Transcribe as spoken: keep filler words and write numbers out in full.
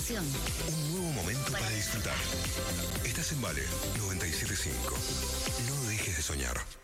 emoción. Un nuevo momento para disfrutar. Estás en Vale noventa y siete punto cinco. No dejes de soñar.